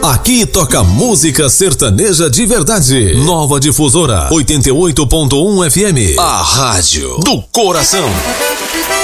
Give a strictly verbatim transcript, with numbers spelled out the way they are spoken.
Aqui toca música sertaneja de verdade. Nova Difusora, oitenta e oito ponto um F M. A rádio do coração.